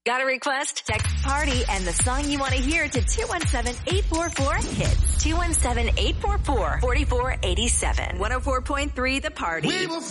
Got a request? Text party and the song you want to hear to 217-844-HITS. 217-844-4487. 104.3 The Party. We will